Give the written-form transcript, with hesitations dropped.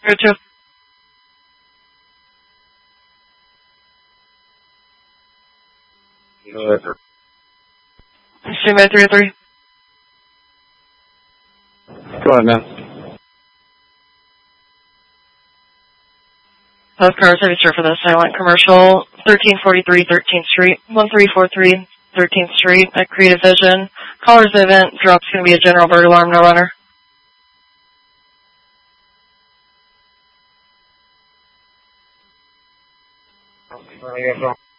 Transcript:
Go to. Stand by 303. Go ahead, man. Both cars are registered for the silent commercial, 1343 13th Street, 1343 13th Street at Creative Vision. Caller's event drop's going to be a general bird alarm, no runner. There you go.